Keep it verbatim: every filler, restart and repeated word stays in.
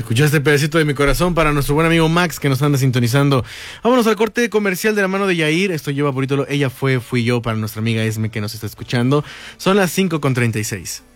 Escuchaste pedacito de mi corazón para nuestro buen amigo Max que nos anda sintonizando. Vámonos al corte comercial de la mano de Yair. Esto lleva por título Ella fue, fui yo, para nuestra amiga Esme que nos está escuchando. Son las cinco con treinta y seis.